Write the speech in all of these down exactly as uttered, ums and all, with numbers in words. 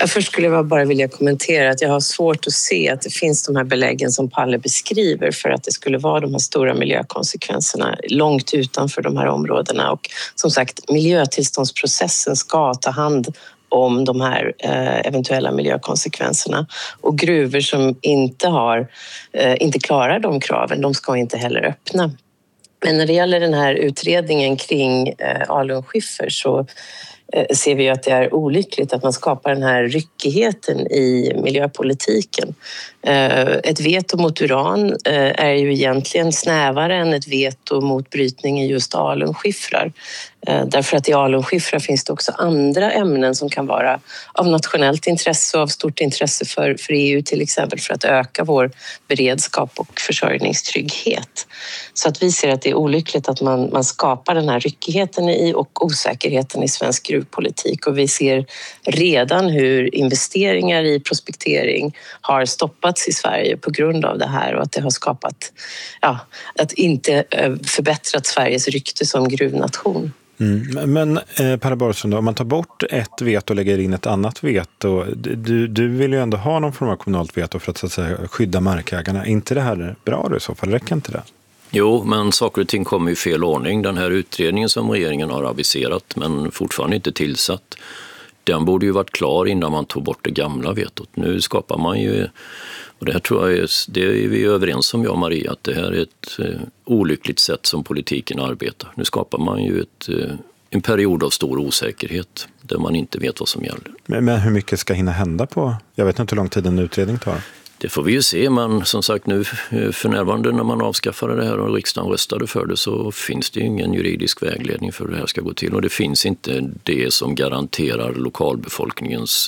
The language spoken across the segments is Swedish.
Jag först skulle jag bara vilja kommentera att jag har svårt att se att det finns de här beläggen som Palle beskriver för att det skulle vara de här stora miljökonsekvenserna långt utanför de här områdena. Och som sagt, miljötillståndsprocessen ska ta hand om de här eh, eventuella miljökonsekvenserna. Och gruvor som inte, har, eh, inte klarar de kraven, de ska inte heller öppna. Men när det gäller den här utredningen kring eh, alunskiffer så eh, ser vi att det är olyckligt att man skapar den här ryckigheten i miljöpolitiken. Eh, ett veto mot uran eh, är ju egentligen snävare än ett veto mot brytning i just alunskiffrar. Eh, därför att i alunskiffrar finns det också andra ämnen som kan vara av nationellt intresse och av stort intresse för, för E U till exempel för att öka vår beredskap och försörjningstrygghet. Så att vi ser att det är olyckligt att man, man skapar den här ryckigheten i och osäkerheten i svensk gruvpolitik. Och vi ser redan hur investeringar i prospektering har stoppats i Sverige på grund av det här och att det har skapat, ja, att inte förbättrat Sveriges rykte som gruvnation. Mm. Men eh, Per Borgström, om man tar bort ett veto och lägger in ett annat veto, du, du vill ju ändå ha någon form av kommunalt veto för att, så att säga, skydda markägarna. Är inte det här bra då i så fall? Räcker inte det? Jo, men saker och ting kommer i fel ordning. Den här utredningen som regeringen har aviserat men fortfarande inte tillsatt, den borde ju varit klar innan man tog bort det gamla vetot. Nu skapar man ju, och det här tror jag är, det är vi överens om, jag och Maria, att det här är ett eh, olyckligt sätt som politiken arbetar. Nu skapar man ju ett, eh, en period av stor osäkerhet där man inte vet vad som gäller. Men, men hur mycket ska hinna hända på? Jag vet inte hur lång tid en utredning tar. Det får vi ju se, men som sagt nu för närvarande när man avskaffade det här och riksdagen röstade för det så finns det ju ingen juridisk vägledning för hur det här ska gå till och det finns inte det som garanterar lokalbefolkningens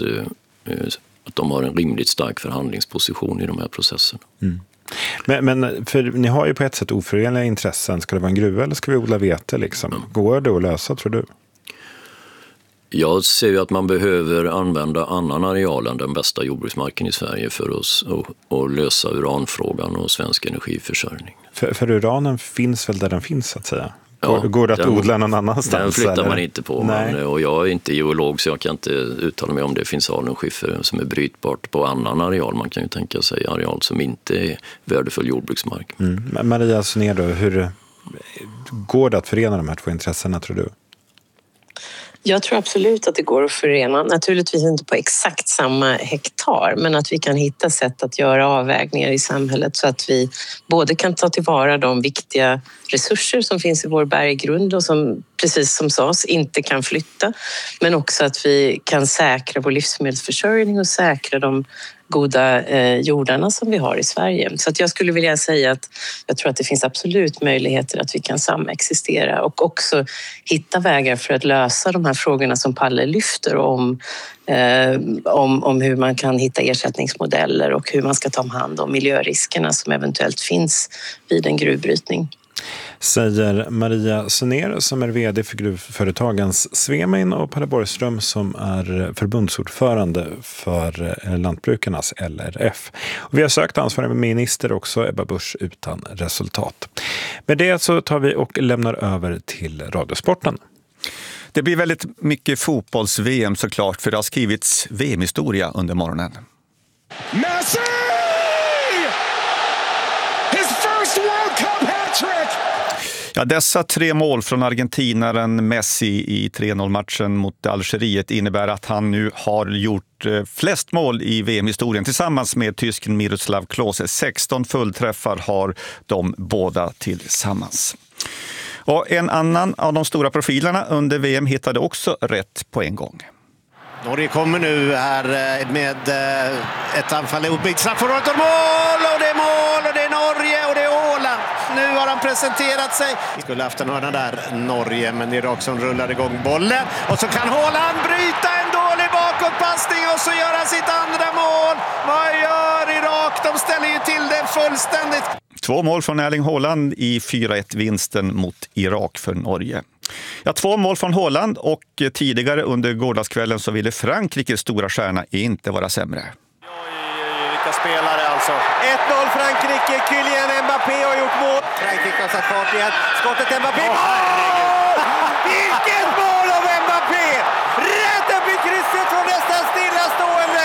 att de har en rimligt stark förhandlingsposition i de här processerna. Mm. Men, men för ni har ju på ett sätt oförenliga intressen. Ska det vara en gruva eller ska vi odla vete liksom? Mm. Går det att lösa, tror du? Jag ser ju att man behöver använda annan areal än den bästa jordbruksmarken i Sverige för oss att lösa uranfrågan och svensk energiförsörjning. För, för uranen finns väl där den finns, så att säga? Går, Ja, går det att den, odla någon annanstans? Den flyttar eller? man inte på. Man, och jag är inte geolog så jag kan inte uttala mig om det finns alunskiffer som är brytbart på annan areal. Man kan ju tänka sig areal som inte är värdefull jordbruksmark. Mm. Maria Sonér då, hur går det att förena de här två intressena, tror du? Jag tror absolut att det går att förena, naturligtvis inte på exakt samma hektar, men att vi kan hitta sätt att göra avvägningar i samhället så att vi både kan ta tillvara de viktiga resurser som finns i vår berggrund och som, precis som sades, inte kan flytta, men också att vi kan säkra vår livsmedelsförsörjning och säkra de goda eh, jordarna som vi har i Sverige. Så att jag skulle vilja säga att jag tror att det finns absolut möjligheter att vi kan samexistera och också hitta vägar för att lösa de här frågorna som Palle lyfter om, eh, om, om hur man kan hitta ersättningsmodeller och hur man ska ta hand om miljöriskerna som eventuellt finns vid en gruvbrytning. Säger Maria Sonér som är vd för gruvföretagens Svemin och Per Borgström som är förbundsordförande för Lantbrukarnas L R F. Och vi har sökt ansvarig minister också, Ebba Busch, utan resultat. Med det så tar vi och lämnar över till Radiosporten. Det blir väldigt mycket fotbolls-V M såklart, för det har skrivits V M-historia under morgonen. Messi! His first World Cup hat-trick! Ja, dessa tre mål från argentinaren Messi i tre noll-matchen mot Algeriet innebär att han nu har gjort flest mål i V M-historien tillsammans med tysken Miroslav Klose. sexton fullträffar har de båda tillsammans. Och en annan av de stora profilerna under V M hittade också rätt på en gång. Norge kommer nu här med ett anfall i straffområdet och mål, och det är mål, och det är Norge, och det är Åland. Nu har han presenterat sig. Skulle haft en hörna där, Norge, men Irak som rullar igång bollen. Och så kan Håland bryta en dålig bakåtpassning och så gör han sitt andra mål. Vad gör Irak? De ställer ju till det fullständigt. Två mål från Erling Haaland i fyra ett-vinsten mot Irak för Norge. Ja, två mål från Haaland, och tidigare under gårdagskvällen så ville Frankrikes stora stjärna inte vara sämre. Oj, vilka spelare alltså. ett noll Frankrike, Kylian Mbappé har gjort mål. Frankrike har satt fart igen. Skottet Mbappé. Mål! Vilket mål av Mbappé! Rätt upp i krysset från nästan stillastående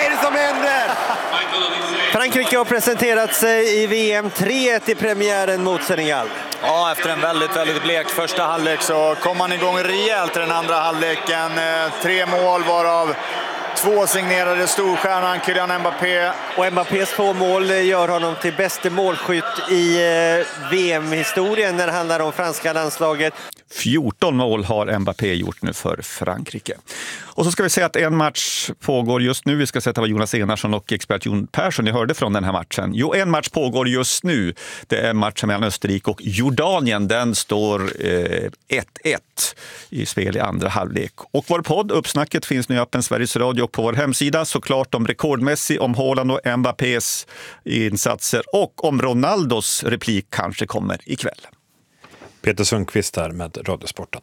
är det som händer? Frankrike har presenterat sig i V M tre ett i premiären mot Senegal. Ja, efter en väldigt, väldigt blek första halvlek så kom man igång rejält i den andra halvleken. Tre mål varav två signerade storstjärnan Kylian Mbappé. Och Mbappés två mål gör honom till bäste målskytt i V M-historien när det handlar om franska landslaget. fjorton mål har Mbappé gjort nu för Frankrike. Och så ska vi säga att en match pågår just nu. Vi ska sätta vad Jonas Enarsson och expert Jon Persson ni hörde från den här matchen. Jo, en match pågår just nu. Det är matchen mellan Österrike och Jordanien. Den står eh, ett ett i spel i andra halvlek. Och vår podd Uppsnacket finns nu i appen Sveriges Radio och på vår hemsida. Såklart om rekordmässig, om Haaland och Mbappés insatser och om Ronaldos replik kanske kommer ikväll. Peter Sundqvist här med Radiosporten.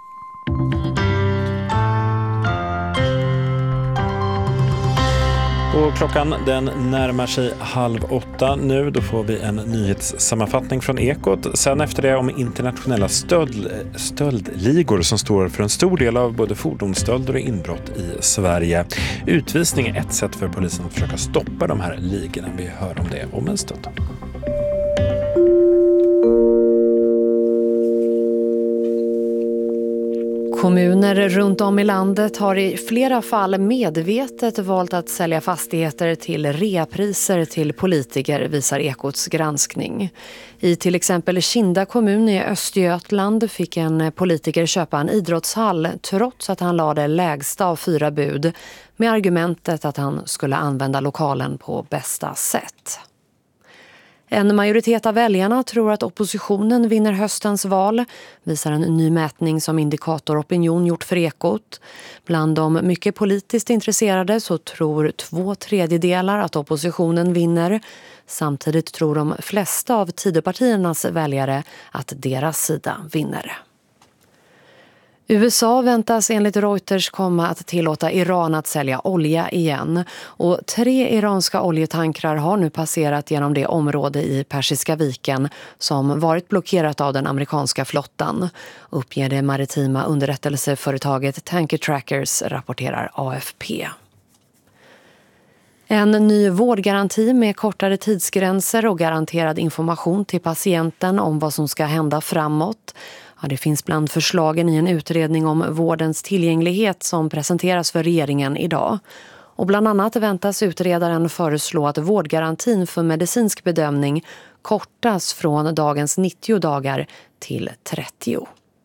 Och klockan den närmar sig halv åtta nu. Då får vi en nyhetssammanfattning från Ekot. Sen efter det om internationella stöld, stöldligor som står för en stor del av både fordonsstölder och inbrott i Sverige. Utvisning är ett sätt för polisen att försöka stoppa de här ligorna. Vi hör om det om en stund. Kommuner runt om i landet har i flera fall medvetet valt att sälja fastigheter till reapriser till politiker, visar Ekots granskning. I till exempel Kinda kommun i Östergötland fick en politiker köpa en idrottshall trots att han lade lägsta av fyra bud med argumentet att han skulle använda lokalen på bästa sätt. En majoritet av väljarna tror att oppositionen vinner höstens val, visar en ny mätning som Indikator Opinion gjort för Ekot. Bland de mycket politiskt intresserade så tror två tredjedelar att oppositionen vinner. Samtidigt tror de flesta av Tidöpartiernas väljare att deras sida vinner. U S A väntas enligt Reuters komma att tillåta Iran att sälja olja igen. Och tre iranska oljetankrar har nu passerat genom det område i Persiska viken som varit blockerat av den amerikanska flottan, uppger det maritima underrättelseföretaget Tanker Trackers, rapporterar A F P. En ny vårdgaranti med kortare tidsgränser och garanterad information till patienten om vad som ska hända framåt. Ja, det finns bland förslagen i en utredning om vårdens tillgänglighet som presenteras för regeringen idag. Och bland annat väntas utredaren föreslå att vårdgarantin för medicinsk bedömning kortas från dagens nittio dagar till trettio.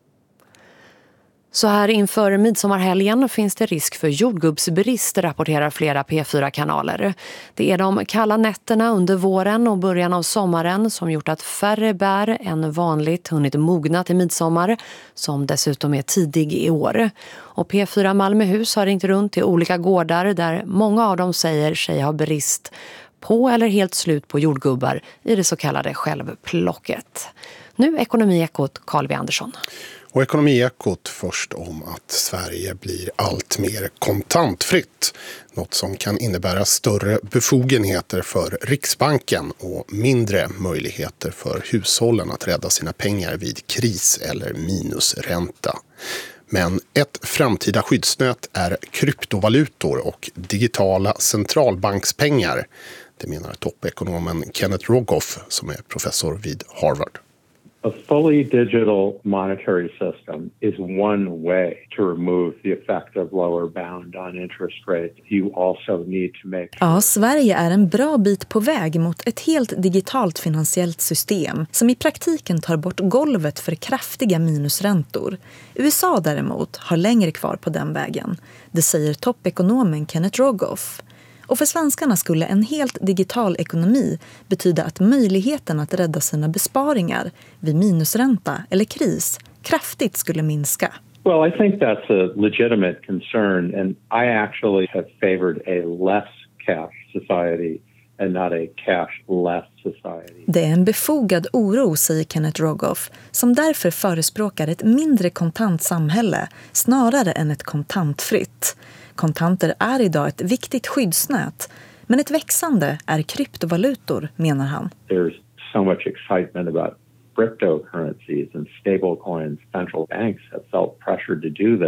Så här inför midsommarhelgen finns det risk för jordgubbsbrist, rapporterar flera P fyra-kanaler. Det är de kalla nätterna under våren och början av sommaren som gjort att färre bär än vanligt hunnit mogna till midsommar, som dessutom är tidig i år. Och P fyra Malmöhus har ringt runt till olika gårdar där många av dem säger sig ha brist på eller helt slut på jordgubbar i det så kallade självplocket. Nu Ekonomiekot, Carl B. Andersson. Och Ekonomiekot först om att Sverige blir allt mer kontantfritt. Något som kan innebära större befogenheter för Riksbanken och mindre möjligheter för hushållen att rädda sina pengar vid kris eller minusränta. Men ett framtida skyddsnät är kryptovalutor och digitala centralbankspengar. Det menar toppekonomen Kenneth Rogoff som är professor vid Harvard. A fully digital monetary system is one way to remove the effect of lower bound on interest rates. You also need to make sure... Ja, Sverige är en bra bit på väg mot ett helt digitalt finansiellt system som i praktiken tar bort golvet för kraftiga minusräntor. U S A däremot har längre kvar på den vägen. Det säger toppekonomen Kenneth Rogoff. Och för svenskarna skulle en helt digital ekonomi betyda att möjligheten att rädda sina besparingar vid minusränta eller kris kraftigt skulle minska. Well, I think that's a legitimate concern, and I actually have favored a less cash society and not a cash-less society. Det är en befogad oro, säger Kenneth Rogoff, som därför förespråkar ett mindre kontant samhälle snarare än ett kontantfritt. Kontanter är idag ett viktigt skyddsnät, men ett växande är kryptovalutor, menar han. There's so much excitement about cryptocurrencies and stablecoins. Central banks have felt pressure to do this.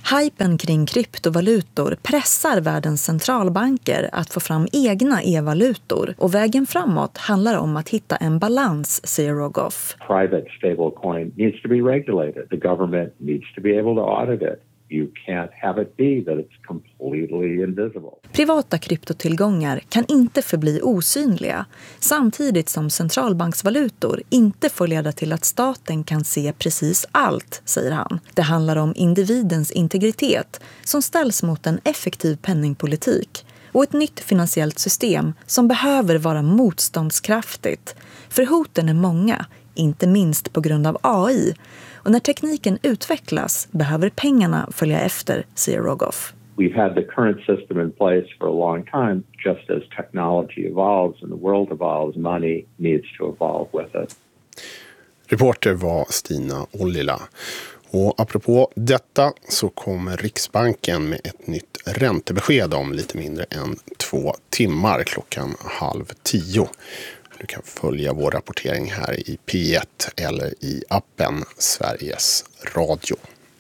Hypen kring kryptovalutor pressar världens centralbanker att få fram egna e-valutor och vägen framåt handlar om att hitta en balans, säger Rogoff. Private stablecoin needs to be regulated. The government needs to be able to audit it. You can't have it be that it's completely invisible. Privata kryptotillgångar kan inte förbli osynliga, samtidigt som centralbanksvalutor inte får leda till att staten kan se precis allt, säger han. Det handlar om individens integritet som ställs mot en effektiv penningpolitik och ett nytt finansiellt system som behöver vara motståndskraftigt. För hoten är många, inte minst på grund av A I. Och när tekniken utvecklas behöver pengarna följa efter, säger Rogoff. We've had the current system in place for a long time. Just as technology evolves and the world evolves, money needs to evolve with it. Reporter var Stina Ollila. Och apropå detta så kommer Riksbanken med ett nytt räntebesked om lite mindre än två timmar klockan halv tio. Du kan följa vår rapportering här i P ett eller i appen Sveriges Radio.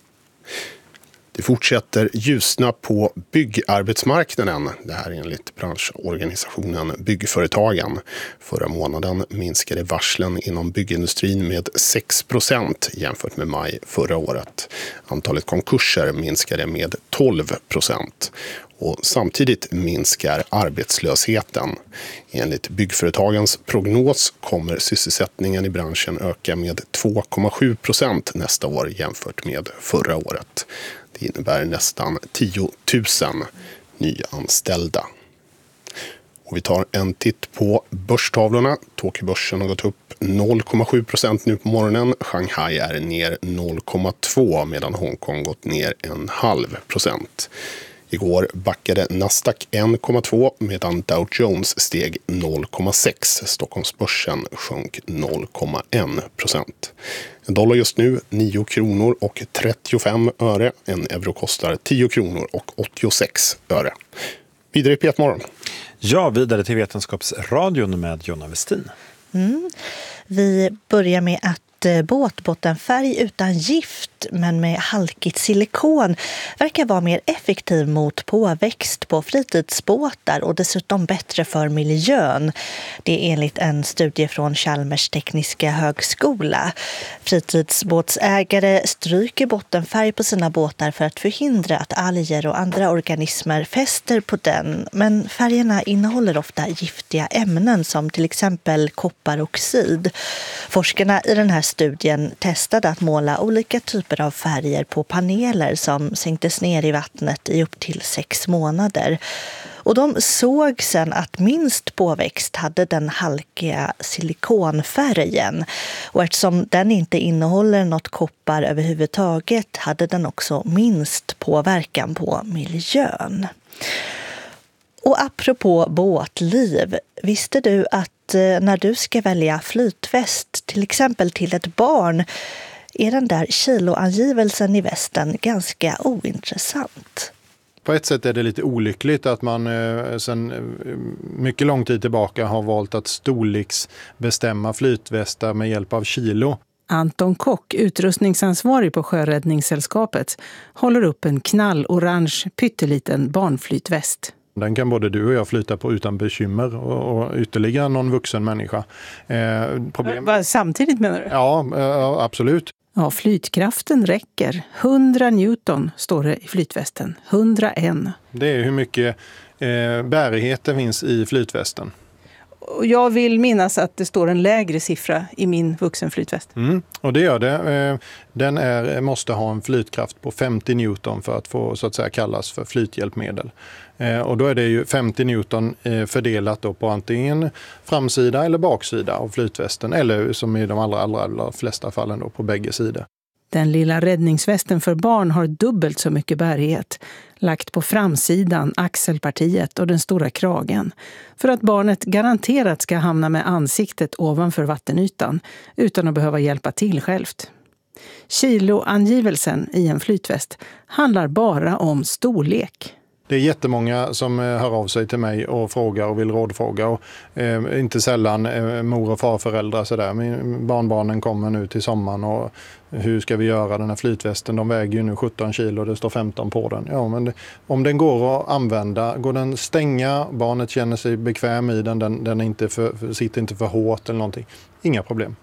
Det fortsätter ljusna på byggarbetsmarknaden. Det här är enligt branschorganisationen Byggföretagen. Förra månaden minskade varslen inom byggindustrin med sex procent jämfört med maj förra året. Antalet konkurser minskade med tolv procent. Och samtidigt minskar arbetslösheten. Enligt Byggföretagens prognos kommer sysselsättningen i branschen öka med två komma sju procent nästa år jämfört med förra året. Det innebär nästan tio tusen nyanställda. Och vi tar en titt på börstavlorna. Tokyobörsen har gått upp noll komma sju procent nu på morgonen. Shanghai är ner noll komma två medan Hongkong gått ner en halv procent. Igår backade Nasdaq en komma två medan Dow Jones steg noll komma sex. Stockholmsbörsen sjönk noll komma ett procent. En dollar just nu nio kronor och trettiofem öre. En euro kostar tio kronor och åttiosex öre. Vidare i P ett morgon. Ja, vidare till Vetenskapsradion med Jonna Westin. Mm. Vi börjar med att båtbottenfärg utan gift men med halkigt silikon verkar vara mer effektiv mot påväxt på fritidsbåtar och dessutom bättre för miljön. Det är enligt en studie från Chalmers tekniska högskola. Fritidsbåtsägare stryker bottenfärg på sina båtar för att förhindra att alger och andra organismer fäster på den. Men färgerna innehåller ofta giftiga ämnen som till exempel kopparoxid. Forskarna i den här studien testade att måla olika typer av färger på paneler som sänktes ner i vattnet i upp till sex månader. Och de såg sen att minst påväxt hade den halkiga silikonfärgen. Och eftersom den inte innehåller något koppar överhuvudtaget hade den också minst påverkan på miljön. Och apropå båtliv, visste du att när du ska välja flytväst, till exempel till ett barn, är den där kiloangivelsen i västen ganska ointressant? På ett sätt är det lite olyckligt att man eh, sedan mycket lång tid tillbaka har valt att storleksbestämma flytvästar med hjälp av kilo. Anton Kock, utrustningsansvarig på Sjöräddningssällskapet, håller upp en knallorange pytteliten barnflytväst. Den kan både du och jag flyta på utan bekymmer och, och ytterligare någon vuxen människa. Eh, problem... Va, samtidigt menar du? Ja, eh, absolut. Ja, flytkraften räcker. hundra newton står det i flytvästen. hundraen. Det är hur mycket eh, bärighet det finns i flytvästen. Jag vill minnas att det står en lägre siffra i min vuxenflytväst. Mm, och det gör det. Den är, måste ha en flytkraft på femtio newton för att få så att säga kallas för flythjälpmedel. Och då är det ju femtio newton fördelat då på antingen framsida eller baksida av flytvästen. Eller som i de allra, allra, allra flesta fallen då på bägge sidor. Den lilla räddningsvästen för barn har dubbelt så mycket bärighet, lagt på framsidan, axelpartiet och den stora kragen, för att barnet garanterat ska hamna med ansiktet ovanför vattenytan utan att behöva hjälpa till självt. Kiloangivelsen i en flytväst handlar bara om storlek. Det är jättemånga som hör av sig till mig och frågar och vill rådfråga. Och, eh, inte sällan eh, mor- och farföräldrar sådär. Min barnbarnen kommer nu till sommaren och hur ska vi göra den här flytvästen? De väger ju nu sjutton kilo och det står femton på den. Ja, men det, om den går att använda, går den stänga, barnet känner sig bekväm i den, den, den är inte för, sitter inte för hårt eller någonting. Inga problem.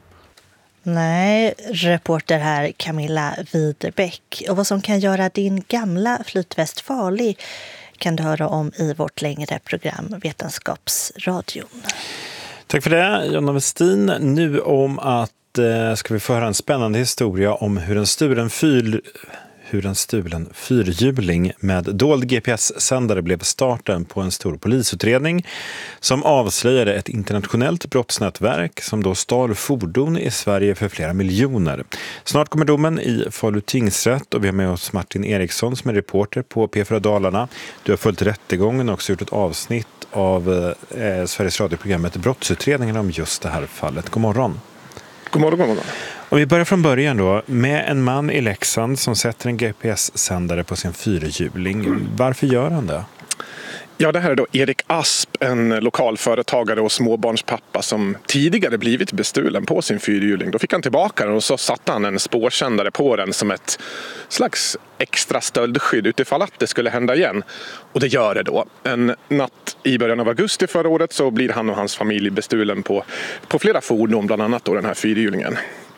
Nej, reporter här Camilla Widerbäck. Och vad som kan göra din gamla flytväst farlig kan du höra om i vårt längre program Vetenskapsradion. Tack för det, Jonna Westin. Nu om att eh, ska vi få höra en spännande historia om hur en stulen fyr... hur en stulen fyrhjuling med dold G P S-sändare blev starten på en stor polisutredning som avslöjade ett internationellt brottsnätverk som då stal fordon i Sverige för flera miljoner. Snart kommer domen i Falu tingsrätt och vi har med oss Martin Eriksson som är reporter på P fyra Dalarna. Du har följt rättegången och också gjort ett avsnitt av eh, Sveriges radioprogrammet Brottsutredningen om just det här fallet. God morgon. God morgon, god morgon. Om vi börjar från början då, med en man i Leksand som sätter en G P S-sändare på sin fyrhjuling. Varför gör han det? Ja, det här är då Erik Asp, en lokalföretagare och småbarnspappa som tidigare blivit bestulen på sin fyrhjuling. Då fick han tillbaka den och så satte han en spårsändare på den som ett slags extra stöldskydd utifall att det skulle hända igen. Och det gör det då. En natt i början av augusti förra året så blir han och hans familj bestulen på, på flera fordon, bland annat då den här fyrhjulingen.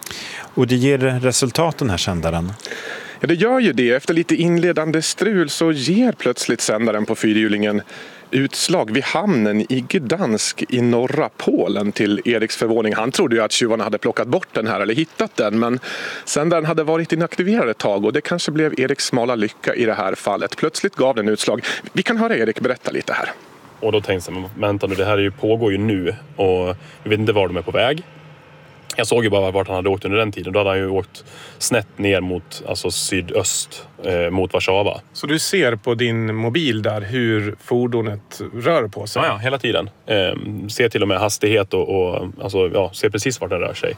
Och det ger resultat den här sändaren? Ja, det gör ju det. Efter lite inledande strul så ger plötsligt sändaren på fyrhjulingen utslag vid hamnen i Gdansk i norra Polen till Eriks förvåning. Han trodde ju att tjuvarna hade plockat bort den här eller hittat den, men sändaren hade varit inaktiverad ett tag och det kanske blev Eriks smala lycka i det här fallet. Plötsligt gav den utslag. Vi kan höra Erik berätta lite här. Och då tänkte jag, men vänta nu, det här är ju, pågår ju nu och vi vet inte var de är på väg. Jag såg ju bara vart han hade åkt under den tiden. Då hade han ju åkt snett ner mot alltså sydöst eh, mot Warszawa. Så du ser på din mobil där hur fordonet rör på sig? Ja, ja, hela tiden. Eh, ser till och med hastighet och, och alltså, ja, ser precis vart den rör sig.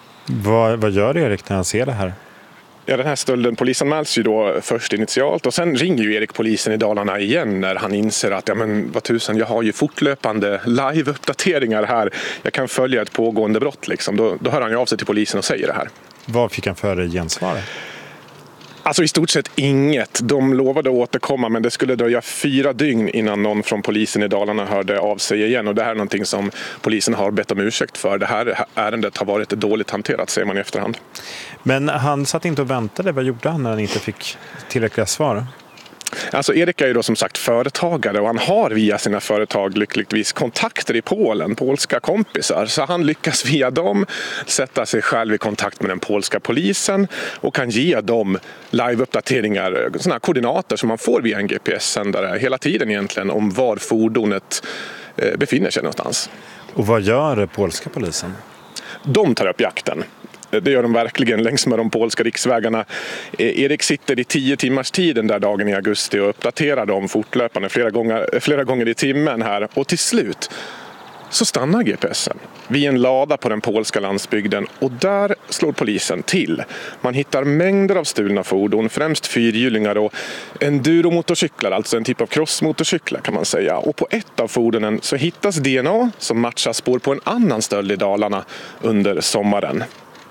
Vad, vad gör Erik när han ser det här? Ja, den här stölden polisanmäls ju då först initialt och sen ringer ju Erik polisen i Dalarna igen när han inser att ja men vad tusan, jag har ju fortlöpande live-uppdateringar här. Jag kan följa ett pågående brott liksom. Då, då hör han ju av sig till polisen och säger det här. Vad fick han för gensvar? Alltså i stort sett inget. De lovade att återkomma men det skulle dröja fyra dygn innan någon från polisen i Dalarna hörde av sig igen. Och det här är någonting som polisen har bett om ursäkt för. Det här ärendet har varit dåligt hanterat, säger man i efterhand. Men han satt inte och väntade. Vad gjorde han när han inte fick tillräckliga svar? Alltså Erik är ju då som sagt företagare och han har via sina företag lyckligtvis kontakter i Polen, polska kompisar. Så han lyckas via dem sätta sig själv i kontakt med den polska polisen och kan ge dem live-uppdateringar, sådana här koordinater som man får via en G P S-sändare hela tiden egentligen om var fordonet befinner sig någonstans. Och vad gör polska polisen? De tar upp jakten. Det gör de verkligen längs med de polska riksvägarna. Erik sitter i tio timmars tid den där dagen i augusti och uppdaterar dem fortlöpande flera gånger, flera gånger i timmen här. Och till slut så stannar G P S'en vid en lada på den polska landsbygden och där slår polisen till. Man hittar mängder av stulna fordon, främst fyrhjulingar och enduromotorcyklar, alltså en typ av crossmotorcyklar kan man säga. Och på ett av fordonen så hittas D N A som matchar spår på en annan stöld i Dalarna under sommaren.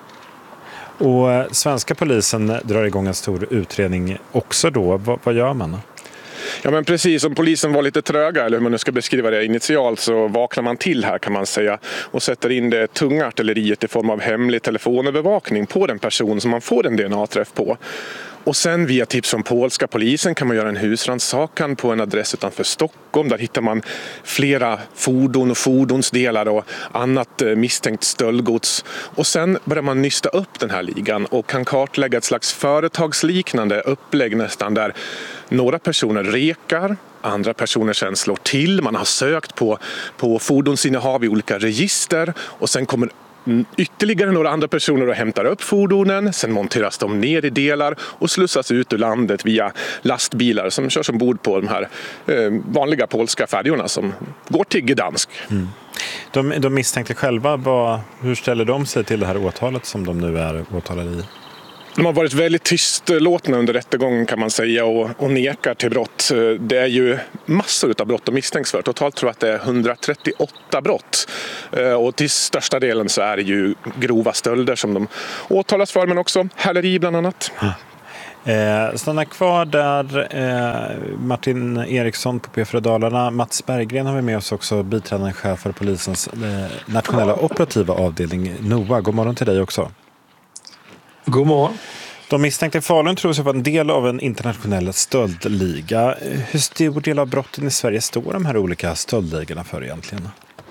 Och svenska polisen drar igång en stor utredning också då. V- vad gör man? Ja men precis, om polisen var lite tröga eller hur man nu ska beskriva det initialt så vaknar man till här kan man säga och sätter in det tunga artilleriet i form av hemlig telefonövervakning på den person som man får en D N A-träff på. Och sen via tips från polska polisen kan man göra en husrannsakan på en adress utanför Stockholm. Där hittar man flera fordon och fordonsdelar och annat misstänkt stöldgods. Och sen börjar man nysta upp den här ligan och kan kartlägga ett slags företagsliknande upplägg nästan där några personer rekar, andra personer sen slår till. Man har sökt på, på fordonsinnehav i olika register och sen kommer ytterligare några andra personer och hämtar upp fordonen. Sen monteras de ner i delar och slussas ut ur landet via lastbilar som körs ombord på de här eh, vanliga polska färjorna som går till Gdansk. Mm. De, de misstänkte själva, vad, hur ställer de sig till det här åtalet som de nu är åtalade i? De har varit väldigt tystlåtna under rättegången kan man säga och, och nekar till brott. Det är ju massor av brott de misstänks för. Totalt tror jag att det är hundratrettioåtta brott. Och till största delen så är det ju grova stölder som de åtalas för, men också häleri bland annat. Mm. Eh, stanna kvar där, eh, Martin Eriksson på P fyra Dalarna. Mats Berggren har vi med oss också, biträdande chef för polisens eh, nationella operativa avdelning NOA. God morgon till dig också. God morgon. De misstänkta i Falun tror sig vara en del av en internationell stöldliga. Hur stor del av brotten i Sverige står de här olika stöldligorna för egentligen?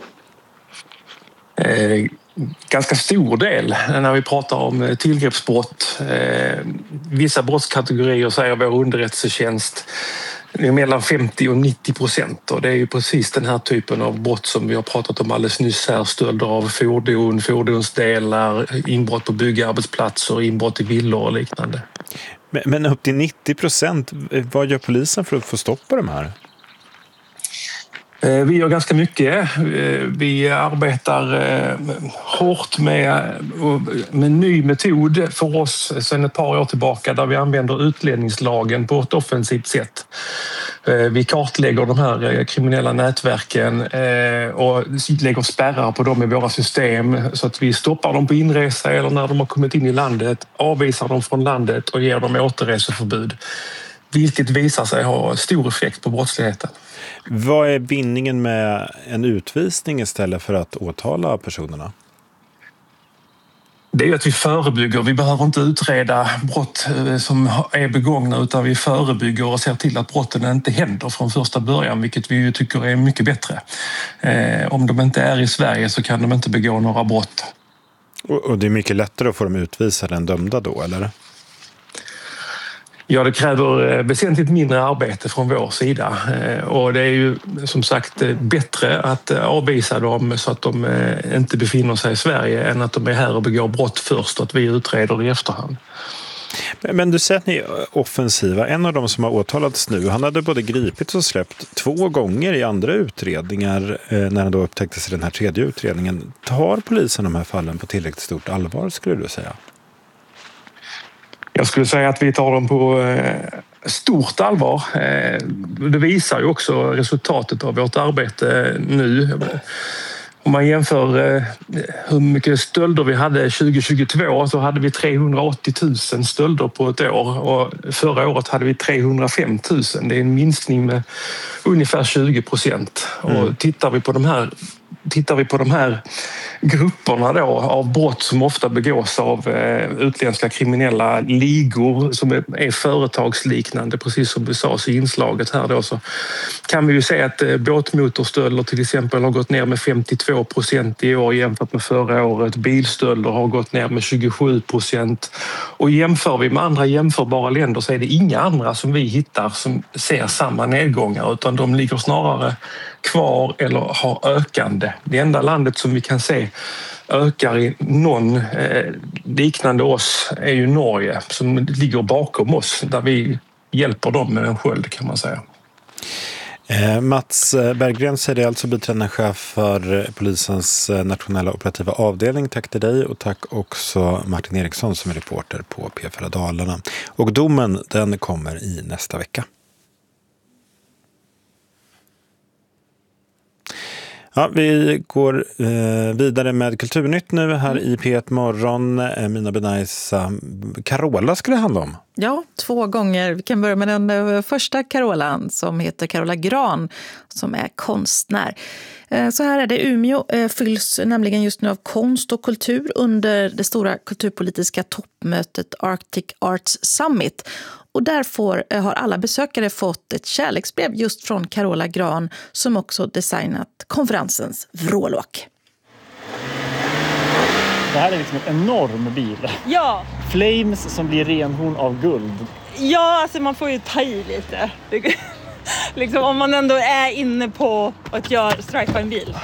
Eh, ganska stor del när vi pratar om tillgreppsbrott. Eh, vissa brottskategorier säger vår underrättelsetjänst mellan femtio och nittio procent, och det är ju precis den här typen av brott som vi har pratat om alldeles nyss här. Stölder av fordon, fordonsdelar, inbrott på byggarbetsplatser, inbrott i villor och liknande. Men, men upp till nittio procent, vad gör polisen för att få stopp på de här? Vi gör ganska mycket. Vi arbetar hårt med, med en ny metod för oss sedan ett par år tillbaka där vi använder utlänningslagen på ett offensivt sätt. Vi kartlägger de här kriminella nätverken och lägger spärrar på dem i våra system så att vi stoppar dem på inresa eller när de har kommit in i landet, avvisar dem från landet och ger dem återreseförbud. Vilket visar sig ha stor effekt på brottsligheten. Vad är vinningen med en utvisning istället för att åtala personerna? Det är att vi förebygger. Vi behöver inte utreda brott som är begångna utan vi förebygger och ser till att brotten inte händer från första början, vilket vi ju tycker är mycket bättre. Eh, om de inte är i Sverige så kan de inte begå några brott. Och, och det är mycket lättare att få dem utvisade än dömda då, eller? Ja, det kräver väsentligt mindre arbete från vår sida och det är ju som sagt bättre att avvisa dem så att de inte befinner sig i Sverige än att de är här och begår brott först och att vi utreder det i efterhand. Men du säger att ni är offensiva. En av dem som har åtalats nu, han hade både gripits och släppt två gånger i andra utredningar när han då upptäcktes i den här tredje utredningen. Tar polisen de här fallen på tillräckligt stort allvar, skulle du säga? Jag skulle säga att vi tar dem på stort allvar. Det visar ju också resultatet av vårt arbete nu. Om man jämför hur mycket stölder vi hade tjugohundratjugotvå så hade vi trehundraåttio tusen stölder på ett år och förra året hade vi trehundrafem tusen. Det är en minskning med ungefär tjugo procent. Mm. Och tittar vi på de här Tittar vi på de här grupperna då, av brott som ofta begås av eh, utländska kriminella ligor som är, är företagsliknande, precis som det sades i inslaget här då, så kan vi ju se att eh, båtmotorstölder till exempel har gått ner med femtiotvå procent i år jämfört med förra året. Bilstölder har gått ner med tjugosju procent. Och jämför vi med andra jämförbara länder så är det inga andra som vi hittar som ser samma nedgångar, utan de ligger snarare kvar eller har ökande. Det enda landet som vi kan se ökar i någon eh, liknande oss är ju Norge som ligger bakom oss där vi hjälper dem med en sköld, kan man säga. Eh, Mats Berggren säger alltså biträdande chef för polisens nationella operativa avdelning. Tack till dig och tack också Martin Eriksson som är reporter på P fyra Dalarna. Och domen, den kommer i nästa vecka. Ja, vi går eh, vidare med Kulturnytt nu här i P ett Morgon. Eh, Mina Benaisa, Carola skulle det handla om. Ja, två gånger. Vi kan börja med den första Carolan som heter Carola Gran som är konstnär. Eh, så här är det, Umeå eh, fylls nämligen just nu av konst och kultur under det stora kulturpolitiska toppmötet Arctic Arts Summit. Och där får, har alla besökare fått ett kärleksbrev just från Carola Gran som också designat konferensens vrålåk. Det här är liksom en enorm bil. Ja. Flames som blir renhorn av guld. Ja, alltså man får ju ta i lite. Liksom om man ändå är inne på att göra stripa en bil.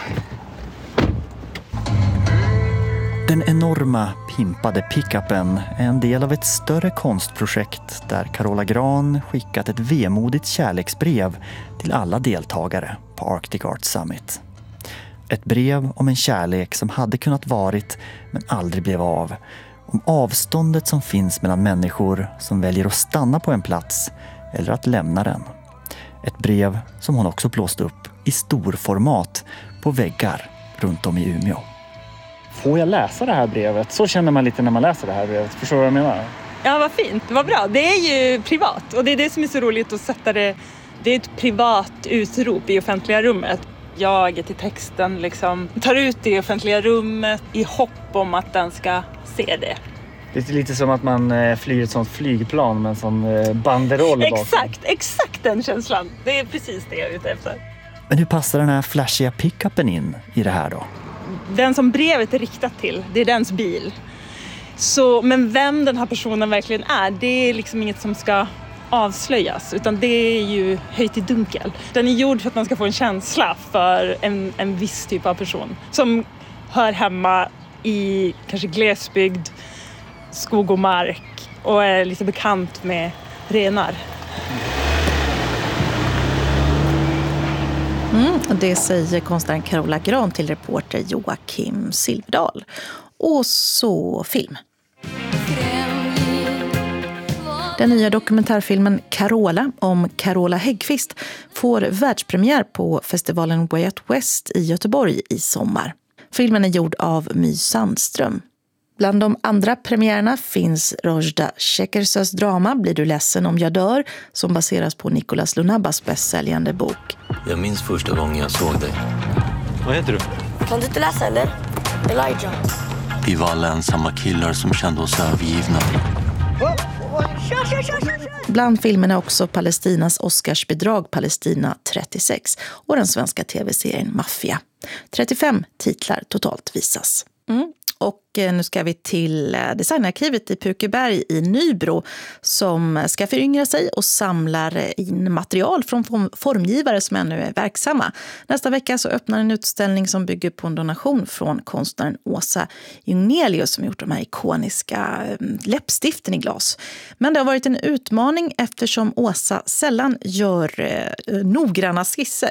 Den enorma pimpade pickupen är en del av ett större konstprojekt där Carola Gran skickat ett vemodigt kärleksbrev till alla deltagare på Arctic Arts Summit. Ett brev om en kärlek som hade kunnat varit men aldrig blev av Om avståndet som finns mellan människor som väljer att stanna på en plats eller att lämna den. Ett brev som hon också blåst upp i storformat på väggar runt om i Umeå. Får jag läsa det här brevet? Så känner man lite när man läser det här brevet. Förstår du vad jag menar? Ja, vad fint. Vad bra. Det är ju privat. Och det är det som är så roligt att sätta det. Det är ett privat utrop i offentliga rummet. Jag till texten liksom tar ut det i offentliga rummet i hopp om att den ska se det. Det är lite som att man flyger ett sånt flygplan med en sån banderoll bakom. Exakt, exakt den känslan. Det är precis det jag är ute efter. Men hur passar den här flashiga pickupen in i det här då? Den som brevet är riktat till, det är dens bil. Så, men vem den här personen verkligen är, det är liksom inget som ska avslöjas. Utan det är ju höjt i dunkel. Den är gjord för att man ska få en känsla för en, en viss typ av person. Som hör hemma i kanske glesbygd, skog och mark. Och är lite bekant med renar. Mm, och det säger konstnären Carola Gran till reporter Joakim Silverdal. Och så film. Den nya dokumentärfilmen Carola om Carola Häggkvist får världspremiär på festivalen Way Out West i Göteborg i sommar. Filmen är gjord av My Sandström. Bland de andra premiärerna finns Rojda Shekersös drama Blir du ledsen om jag dör, som baseras på Nicolas Lunabas bästsäljande bok. Jag minns första gången jag såg dig. Vad heter du? Kan du inte läsa eller? Elijah. Vi var alla ensamma killar som kände oss övergivna. Bland filmerna också Palestinas Oscarsbidrag Palestina trettiosex och den svenska tv-serien Mafia. trettiofem titlar totalt visas. Mm. Och nu ska vi till designarkivet i Pukeberg i Nybro som ska föryngra sig och samlar in material från formgivare som ännu är verksamma. Nästa vecka så öppnar en utställning som bygger på en donation från konstnären Åsa Jungnelius som gjort de här ikoniska läppstiften i glas. Men det har varit en utmaning eftersom Åsa sällan gör eh, noggranna skisser.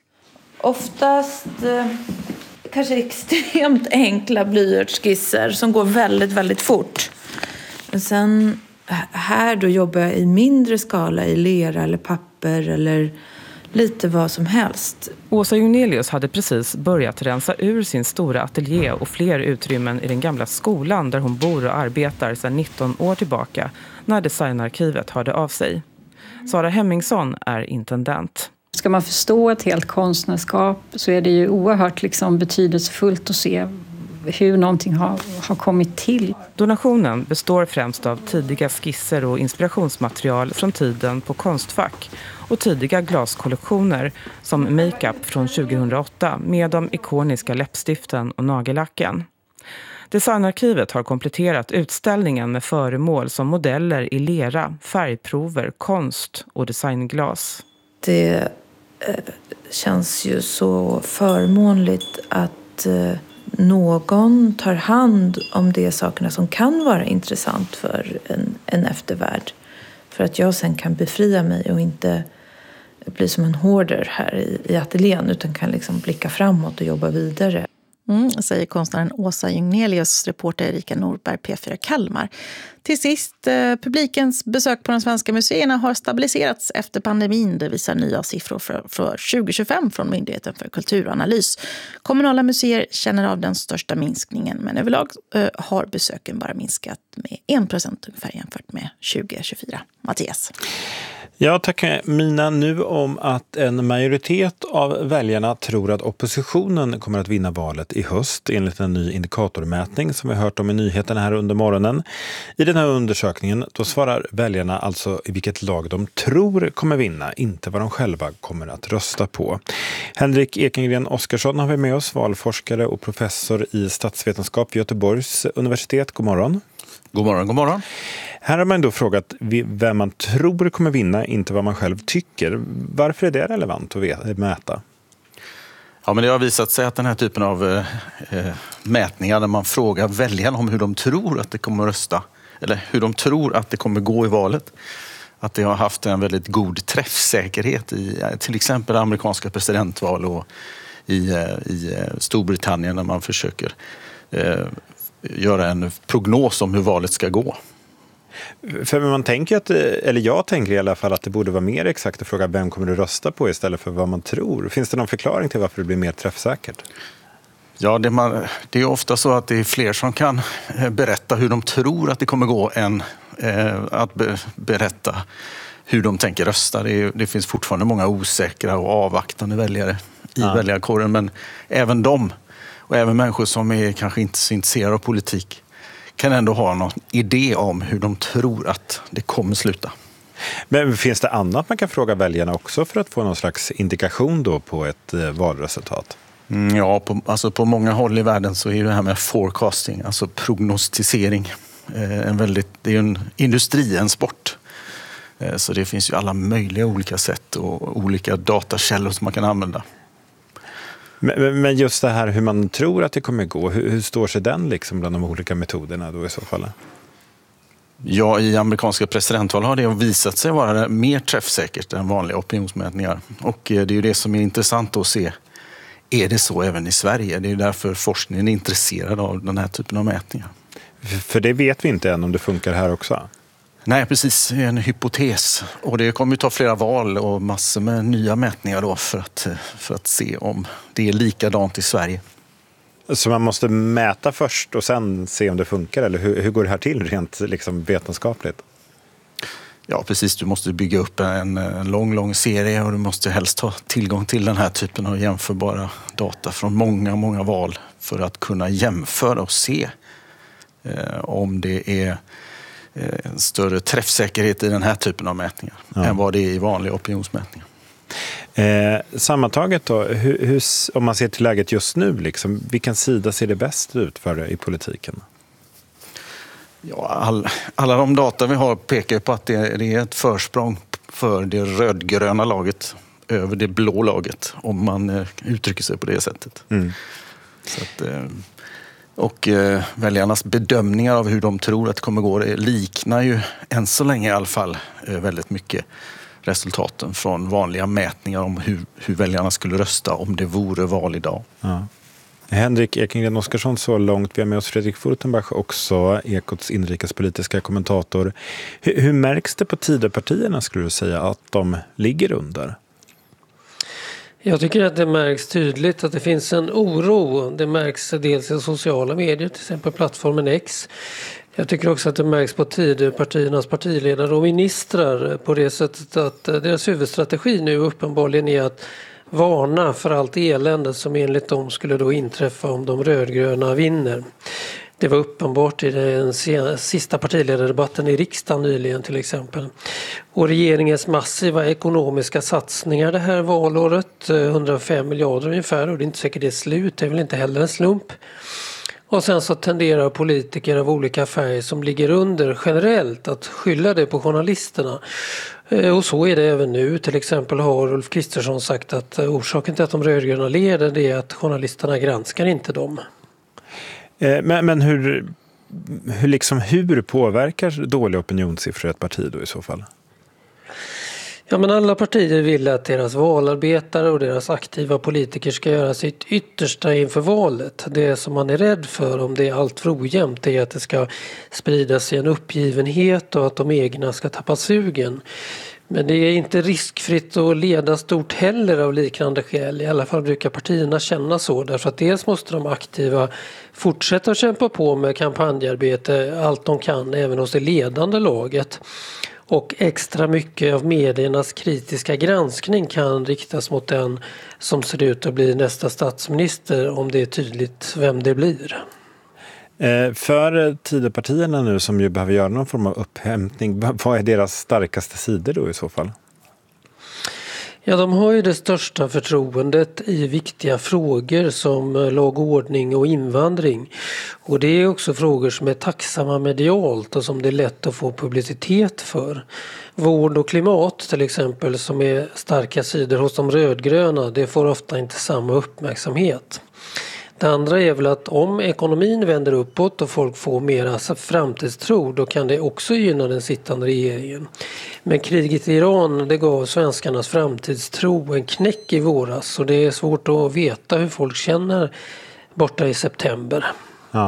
Oftast eh, kanske extremt enkla blyertsskisser som går väldigt, väldigt fort. Men sen här då jobbar jag i mindre skala i lera eller papper eller lite vad som helst. Åsa Jungnelius hade precis börjat rensa ur sin stora ateljé och fler utrymmen i den gamla skolan där hon bor och arbetar sedan nitton år tillbaka när designarkivet hörde av sig. Sara Hemmingsson är intendent. Ska man förstå ett helt konstnärskap så är det ju oerhört liksom betydelsefullt att se hur någonting har, har kommit till. Donationen består främst av tidiga skisser och inspirationsmaterial från tiden på Konstfack och tidiga glaskollektioner som Makeup från tjugohundraåtta med de ikoniska läppstiften och nagellacken. Designarkivet har kompletterat utställningen med föremål som modeller i lera, färgprover, konst och designglas. Det eh, känns ju så förmånligt att eh, någon tar hand om de sakerna som kan vara intressant för en, en eftervärld. För att jag sen kan befria mig och inte bli som en hoarder här i, i ateljén utan kan liksom blicka framåt och jobba vidare. Mm, säger konstnären Åsa Jungnelius, reporter Erika Norberg, P fyra Kalmar. Till sist, eh, publikens besök på de svenska museerna har stabiliserats efter pandemin. Det visar nya siffror för, för tjugo tjugofem från Myndigheten för kulturanalys. Kommunala museer känner av den största minskningen, men överlag eh, har besöken bara minskat med en procent ungefär jämfört med tjugo tjugofyra. Mattias. Jag tackar Mina nu om att en majoritet av väljarna tror att oppositionen kommer att vinna valet i höst enligt en ny indikatormätning som vi har hört om i nyheterna här under morgonen. I den här undersökningen då svarar väljarna alltså i vilket lag de tror kommer vinna, inte vad de själva kommer att rösta på. Henrik Ekengren Oskarsson har vi med oss, valforskare och professor i statsvetenskap vid Göteborgs universitet. God morgon. God morgon, god morgon. Här har man då frågat vem man tror kommer vinna, inte vad man själv tycker. Varför är det relevant att mäta? Ja, men det har visat sig att den här typen av eh, mätningar där man frågar väljarna om hur de tror att det kommer att rösta eller hur de tror att det kommer gå i valet, att det har haft en väldigt god träffsäkerhet i till exempel amerikanska presidentval och i, i Storbritannien när man försöker eh, göra en prognos om hur valet ska gå. För man tänker att, eller jag tänker i alla fall att det borde vara mer exakt att fråga vem kommer du rösta på istället för vad man tror. Finns det någon förklaring till varför det blir mer träffsäkert? Ja, det, man, det är ofta så att det är fler som kan berätta hur de tror att det kommer gå än eh, att be, berätta hur de tänker rösta. Det, är, det finns fortfarande många osäkra och avvaktande väljare i ja. väljarkåren, men även de och även människor som är kanske inte så intresserade av politik kan ändå ha någon idé om hur de tror att det kommer sluta. Men finns det annat man kan fråga väljarna också för att få någon slags indikation då på ett eh, valresultat? Mm, ja, på, alltså på många håll i världen så är det här med forecasting, alltså prognostisering, eh, en väldigt, det är en industri, en sport. Eh, så det finns ju alla möjliga olika sätt och olika datakällor som man kan använda. Men, men just det här hur man tror att det kommer gå, hur, hur står sig den liksom bland de olika metoderna då i så fall? Ja, i amerikanska presidentval har det visat sig vara mer träffsäkert än vanliga opinionsmätningar. Och det är ju det som är intressant att se. Är det så även i Sverige? Det är därför forskningen är intresserad av den här typen av mätningar. För det vet vi inte än om det funkar här också. Nej, precis. Det är en hypotes. Och det kommer ju ta flera val och massor med nya mätningar då för att, för att se om det är likadant i Sverige. Så man måste mäta först och sen se om det funkar? Eller hur, hur går det här till rent liksom vetenskapligt? Ja, precis. Du måste bygga upp en, en lång, lång serie och du måste helst ha tillgång till den här typen av jämförbara data från många, många val för att kunna jämföra och se eh, om det är eh, en större träffsäkerhet i den här typen av mätningar ja. än vad det är i vanliga opinionsmätningar. Eh, sammantaget då, hur, hur, om man ser till läget just nu, liksom, vilken sida ser det bäst ut för det i politiken? Ja, all, alla de data vi har pekar på att det, det är ett försprång för det rödgröna laget över det blå laget, om man eh, uttrycker sig på det sättet. Mm. Så att, eh, och eh, väljarnas bedömningar av hur de tror att det kommer gå, det liknar ju än så länge i alla fall eh, väldigt mycket resultaten från vanliga mätningar om hur, hur väljarna skulle rösta om det vore val idag. Ja. Henrik Ekengren Oskarsson så långt. Vi har med oss Fredrik Furtenbach också, Ekots inrikespolitiska kommentator. Hur, hur märks det på Tidöpartierna skulle du säga att de ligger under? Jag tycker att det märks tydligt att det finns en oro. Det märks dels i sociala medier, till exempel plattformen X. Jag tycker också att det märks på Tidöpartiernas partiledare och ministrar på det sättet att deras huvudstrategi nu uppenbarligen är att varna för allt elände som enligt dem skulle då inträffa om de rödgröna vinner. Det var uppenbart i den sista partiledardebatten i riksdagen nyligen till exempel. Och regeringens massiva ekonomiska satsningar det här valåret, hundrafem miljarder ungefär, och det är inte säkert det är slut, det är väl inte heller en slump. Och sen så tenderar politiker av olika färg som ligger under generellt att skylla det på journalisterna. Och så är det även nu. Till exempel har Ulf Kristersson sagt att orsaken till att de rödgröna leder det är att journalisterna granskar inte dem. Men, men hur, hur, liksom, hur påverkar dåliga opinionssiffror ett parti då i så fall? Ja, men alla partier vill att deras valarbetare och deras aktiva politiker ska göra sitt yttersta inför valet. Det som man är rädd för om det är allt för ojämnt är att det ska spridas i en uppgivenhet och att de egna ska tappa sugen. Men det är inte riskfritt att leda stort heller av liknande skäl. I alla fall brukar partierna känna så. Därför att dels måste de aktiva fortsätta att kämpa på med kampanjarbete allt de kan även hos det ledande laget. Och extra mycket av mediernas kritiska granskning kan riktas mot den som ser ut att bli nästa statsminister om det är tydligt vem det blir. För Tidöpartierna nu som ju behöver göra någon form av upphämtning, vad är deras starkaste sidor då i så fall? Ja, de har ju det största förtroendet i viktiga frågor som lag och ordning och invandring. Och det är också frågor som är tacksamma medialt och som det är lätt att få publicitet för. Vård och klimat till exempel, som är starka sidor hos de rödgröna, det får ofta inte samma uppmärksamhet. Det andra är väl att om ekonomin vänder uppåt och folk får mera framtidstro, då kan det också gynna den sittande regeringen. Men kriget i Iran, det gav svenskarnas framtidstro en knäck i våras, och det är svårt att veta hur folk känner borta i september. Ja.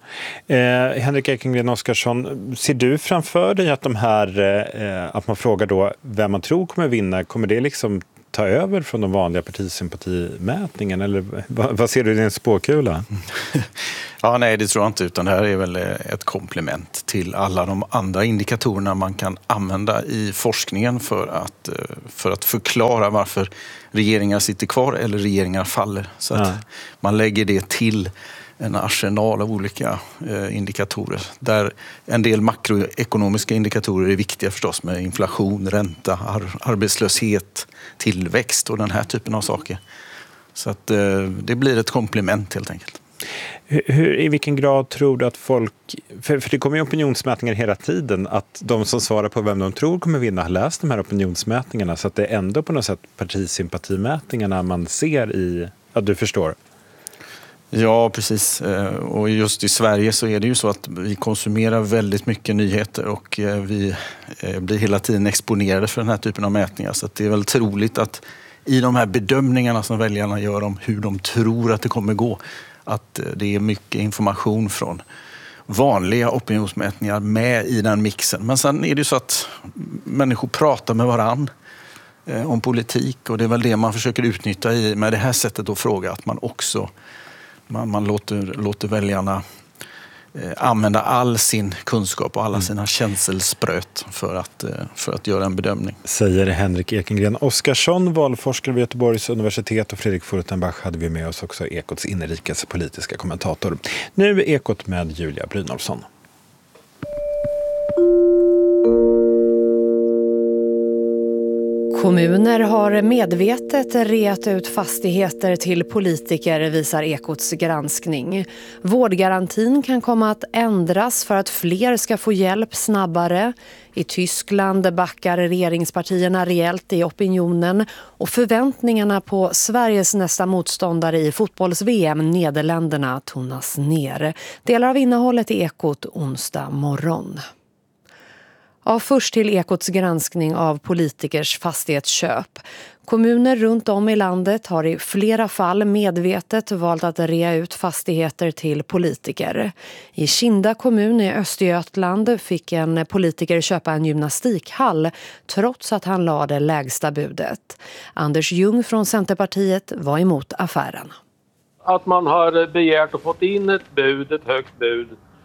Eh, Henrik Ekengren Oskarsson, ser du framför dig att de här, eh, att man frågar då vem man tror kommer vinna, kommer det liksom ta över från de vanliga partisympatimätningen, eller vad, vad ser du i din spåkula? Ja, nej, det tror jag inte, utan det här är väl ett komplement till alla de andra indikatorerna man kan använda i forskningen för att, för att förklara varför regeringar sitter kvar eller regeringar faller. Så att ja. man lägger det till en arsenal av olika eh, indikatorer. Där en del makroekonomiska indikatorer är viktiga förstås, med inflation, ränta, ar- arbetslöshet, tillväxt och den här typen av saker. Så att eh, det blir ett komplement helt enkelt. Hur, hur, i vilken grad tror du att folk, för, för det kommer ju opinionsmätningar hela tiden, att de som svarar på vem de tror kommer vinna har läst de här opinionsmätningarna, så att det är ändå på något sätt partisympatimätningarna man ser i, ja du förstår. Ja, precis. Och just i Sverige så är det ju så att vi konsumerar väldigt mycket nyheter och vi blir hela tiden exponerade för den här typen av mätningar. Så att det är väl troligt att i de här bedömningarna som väljarna gör om hur de tror att det kommer gå, att det är mycket information från vanliga opinionsmätningar med i den mixen. Men sen är det ju så att människor pratar med varann om politik, och det är väl det man försöker utnyttja i med det här sättet att fråga, att man också Man, man låter, låter väljarna eh, använda all sin kunskap och alla mm. sina känselspröt för att, eh, för att göra en bedömning. Säger Henrik Ekengren Oskarsson, valforskare vid Göteborgs universitet, och Fredrik Furtenbach hade vi med oss också, Ekots inrikespolitiska kommentator. Nu Ekot med Julia Brynolfsson. Kommuner har medvetet reat ut fastigheter till politiker, visar Ekots granskning. Vårdgarantin kan komma att ändras för att fler ska få hjälp snabbare. I Tyskland backar regeringspartierna rejält i opinionen, och förväntningarna på Sveriges nästa motståndare i fotbolls-V M, Nederländerna, tonas ner. Delar av innehållet i Ekot onsdag morgon. Ja, först till Ekots granskning av politikers fastighetsköp. Kommuner runt om i landet har i flera fall medvetet valt att rea ut fastigheter till politiker. I Kinda kommun i Östergötland fick en politiker köpa en gymnastikhall trots att han lade det lägsta budet. Anders Ljung från Centerpartiet var emot affären. Att man har begärt och fått in ett bud, ett högt bud,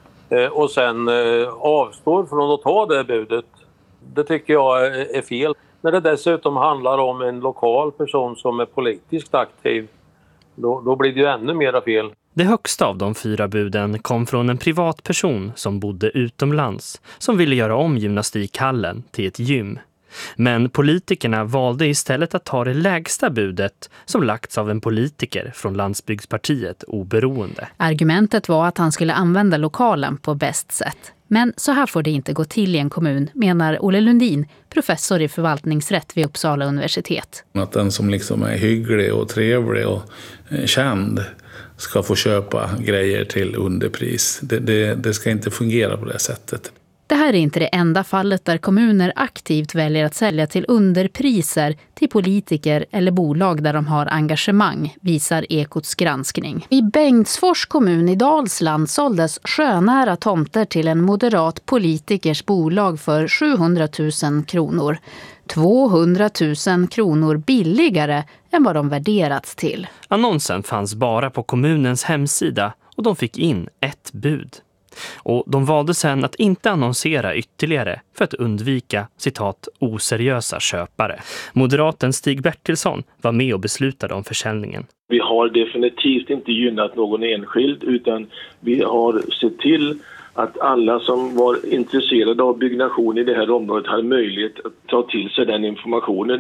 och sen avstår från att ta det budet, det tycker jag är fel. När det dessutom handlar om en lokal person som är politiskt aktiv, då, då blir det ju ännu mera fel. Det högsta av de fyra buden kom från en privatperson som bodde utomlands, som ville göra om gymnastikhallen till ett gym. Men politikerna valde istället att ta det lägsta budet som lagts av en politiker från Landsbygdspartiet Oberoende. Argumentet var att han skulle använda lokalen på bäst sätt. Men så här får det inte gå till i en kommun, menar Olle Lundin, professor i förvaltningsrätt vid Uppsala universitet. Att den som liksom är hygglig och trevlig och känd ska få köpa grejer till underpris. Det, det, det ska inte fungera på det sättet. Det här är inte det enda fallet där kommuner aktivt väljer att sälja till underpriser till politiker eller bolag där de har engagemang, visar Ekots granskning. I Bengtsfors kommun i Dalsland såldes sjönära tomter till en moderat politikers bolag för sjuhundratusen kronor. tvåhundratusen kronor billigare än vad de värderats till. Annonsen fanns bara på kommunens hemsida och de fick in ett bud. Och de valde sen att inte annonsera ytterligare för att undvika, citat, oseriösa köpare. Moderaten Stig Bertilsson var med och beslutade om försäljningen. Vi har definitivt inte gynnat någon enskild, utan vi har sett till att alla som var intresserade av byggnation i det här området har möjlighet att ta till sig den informationen.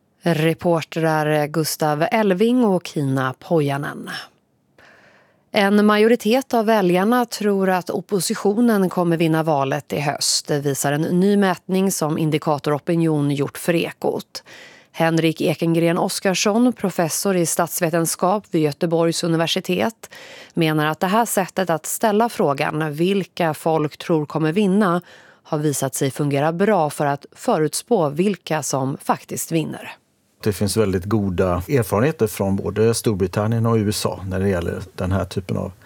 Reportrar Gustav Elving och Kina Pojanen. En majoritet av väljarna tror att oppositionen kommer vinna valet i höst. Det visar en ny mätning som Indikator Opinion gjort för Ekot. Henrik Ekengren Oskarsson, professor i statsvetenskap vid Göteborgs universitet, menar att det här sättet att ställa frågan vilka folk tror kommer vinna har visat sig fungera bra för att förutspå vilka som faktiskt vinner. Det finns väldigt goda erfarenheter från både Storbritannien och U S A när det gäller den här typen av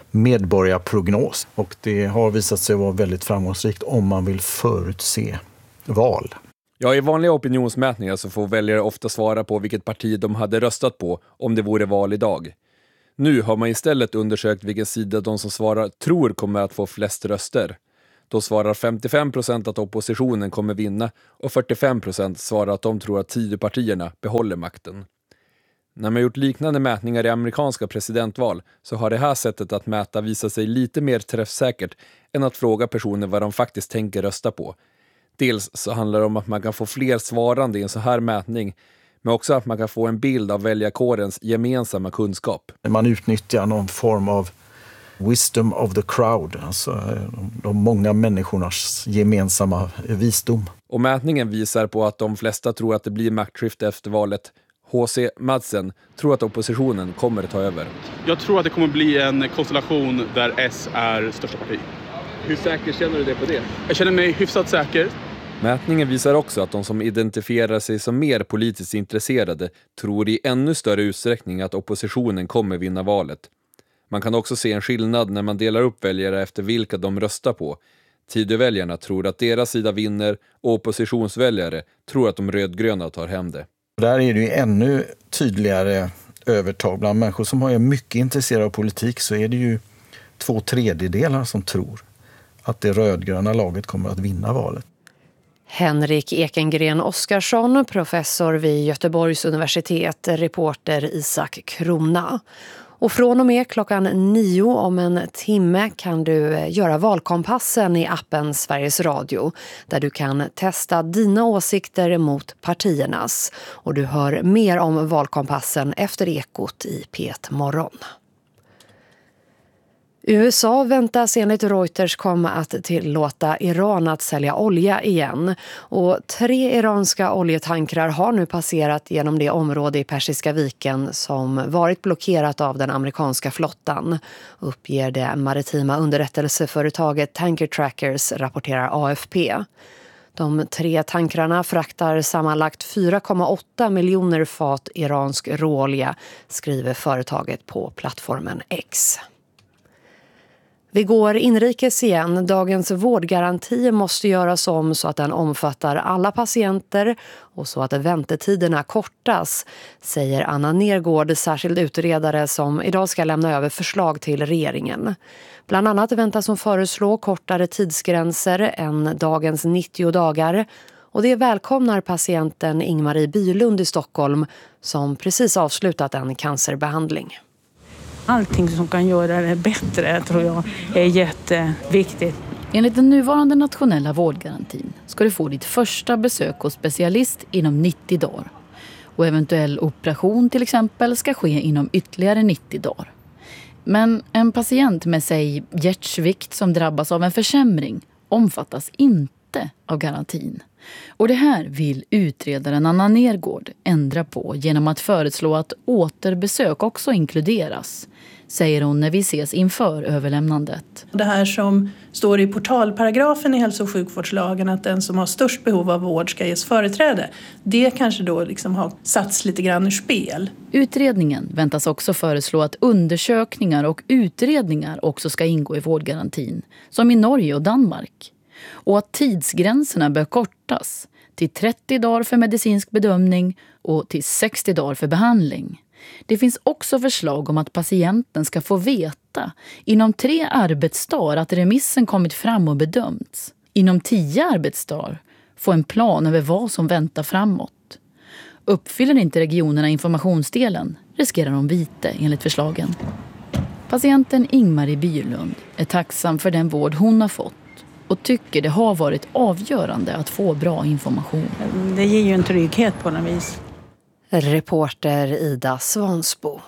medborgarprognos. Och det har visat sig vara väldigt framgångsrikt om man vill förutse val. Ja, i vanliga opinionsmätningar så får väljare ofta svara på vilket parti de hade röstat på om det vore val idag. Nu har man istället undersökt vilken sida de som svarar tror kommer att få flest röster. Då svarar femtiofem procent att oppositionen kommer vinna och fyrtiofem procent svarar att de tror att Tidöpartierna behåller makten. När man gjort liknande mätningar i amerikanska presidentval så har det här sättet att mäta visat sig lite mer träffsäkert än att fråga personer vad de faktiskt tänker rösta på. Dels så handlar det om att man kan få fler svarande i en så här mätning, men också att man kan få en bild av väljarkårens gemensamma kunskap. Man utnyttjar någon form av wisdom of the crowd, alltså de många människornas gemensamma visdom. Och mätningen visar på att de flesta tror att det blir maktskifte efter valet. H C Madsen tror att oppositionen kommer att ta över. Jag tror att det kommer bli en konstellation där S är största parti. Hur säker känner du dig på det? Jag känner mig hyfsat säker. Mätningen visar också att de som identifierar sig som mer politiskt intresserade tror i ännu större utsträckning att oppositionen kommer vinna valet. Man kan också se en skillnad när man delar upp väljare efter vilka de röstar på. Tidöväljarna tror att deras sida vinner och oppositionsväljare tror att de rödgröna tar hem det. Där är det ju ännu tydligare övertag. Bland människor som är mycket intresserade av politik så är det ju två tredjedelar som tror att det rödgröna laget kommer att vinna valet. Henrik Ekengren Oskarsson, professor vid Göteborgs universitet, reporter Isak Krona. Och från och med klockan nio om en timme kan du göra valkompassen i appen Sveriges Radio, där du kan testa dina åsikter mot partiernas. Och du hör mer om valkompassen efter Ekot i P ett morgon. U S A väntas enligt Reuters komma att tillåta Iran att sälja olja igen. Och tre iranska oljetankrar har nu passerat genom det område i Persiska viken som varit blockerat av den amerikanska flottan, uppger det maritima underrättelseföretaget Tanker Trackers, rapporterar A F P. De tre tankrarna fraktar sammanlagt fyra komma åtta miljoner fat iransk råolja, skriver företaget på plattformen X. Vi går inrikes igen. Dagens vårdgaranti måste göras om så att den omfattar alla patienter och så att väntetiderna kortas, säger Anna Nergård, särskild utredare som idag ska lämna över förslag till regeringen. Bland annat väntas hon föreslå kortare tidsgränser än dagens nittio dagar. Och det välkomnar patienten Ingmarie Bylund i Stockholm som precis avslutat en cancerbehandling. Allting som kan göra det bättre tror jag är jätteviktigt. Enligt den nuvarande nationella vårdgarantin ska du få ditt första besök hos specialist inom nittio dagar. Och eventuell operation till exempel ska ske inom ytterligare nittio dagar. Men en patient med sig hjärtsvikt som drabbas av en försämring omfattas inte av garantin. Och det här vill utredaren Anna Nergård ändra på genom att föreslå att återbesök också inkluderas, säger hon när vi ses inför överlämnandet. Det här som står i portalparagrafen i hälso- och sjukvårdslagen, att den som har störst behov av vård ska ges företräde, det kanske då liksom har satts lite grann ur spel. Utredningen väntas också föreslå att undersökningar och utredningar också ska ingå i vårdgarantin, som i Norge och Danmark. Och att tidsgränserna bör kortas till trettio dagar för medicinsk bedömning och till sextio dagar för behandling. Det finns också förslag om att patienten ska få veta inom tre arbetsdagar att remissen kommit fram och bedömts. Inom tio arbetsdagar få en plan över vad som väntar framåt. Uppfyller inte regionerna informationsdelen riskerar de vite enligt förslagen. Patienten Ingmarie Bylund är tacksam för den vård hon har fått och tycker det har varit avgörande att få bra information. Det ger ju en trygghet på något vis. Reporter Ida Svansbo.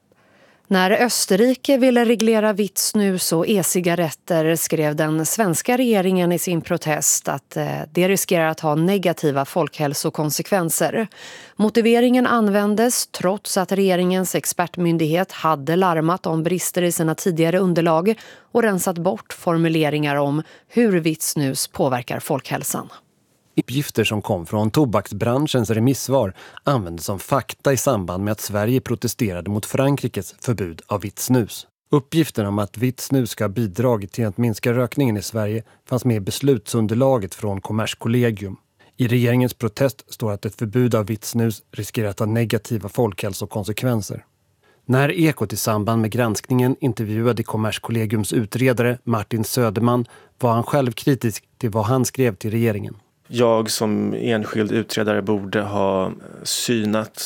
När Österrike ville reglera vitt snus och e-cigaretter skrev den svenska regeringen i sin protest att det riskerar att ha negativa folkhälsokonsekvenser. Motiveringen användes trots att regeringens expertmyndighet hade larmat om brister i sina tidigare underlag och rensat bort formuleringar om hur vitt snus påverkar folkhälsan. Uppgifter som kom från tobaksbranschens remissvar användes som fakta i samband med att Sverige protesterade mot Frankrikes förbud av vitt snus. Uppgiften om att vitt snus ska ha bidragit till att minska rökningen i Sverige fanns med i beslutsunderlaget från Kommerskollegium. I regeringens protest står att ett förbud av vitt snus riskerar att ha negativa folkhälsokonsekvenser. När Ekot i samband med granskningen intervjuade Kommerskollegiums utredare Martin Söderman var han själv kritisk till vad han skrev till regeringen. Jag som enskild utredare borde ha synat